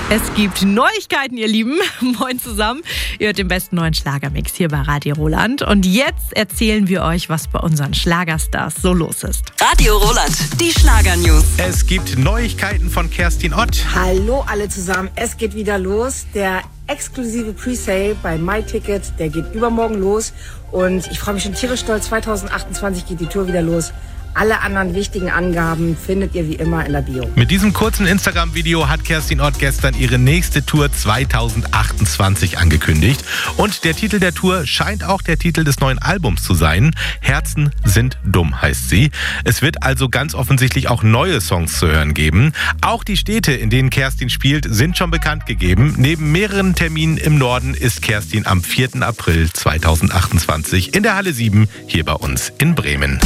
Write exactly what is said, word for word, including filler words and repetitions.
Es gibt Neuigkeiten, ihr Lieben. Moin zusammen. Ihr hört den besten neuen Schlagermix hier bei Radio Roland. Und jetzt erzählen wir euch, was bei unseren Schlagerstars so los ist. Radio Roland, die Schlagernews. Es gibt Neuigkeiten von Kerstin Ott. Hallo alle zusammen, es geht wieder los. Der exklusive Presale bei MyTicket, der geht übermorgen los. Und ich freue mich schon tierisch stolz. zwanzig achtundzwanzig geht die Tour wieder los. Alle anderen wichtigen Angaben findet ihr wie immer in der Bio. Mit diesem kurzen Instagram-Video hat Kerstin Ott gestern ihre nächste Tour zwanzig achtundzwanzig angekündigt. Und der Titel der Tour scheint auch der Titel des neuen Albums zu sein. Herzen sind dumm heißt sie. Es wird also ganz offensichtlich auch neue Songs zu hören geben. Auch die Städte, in denen Kerstin spielt, sind schon bekannt gegeben. Neben mehreren Terminen im Norden ist Kerstin am vierten April zweitausendachtundzwanzig in der Halle sieben hier bei uns in Bremen.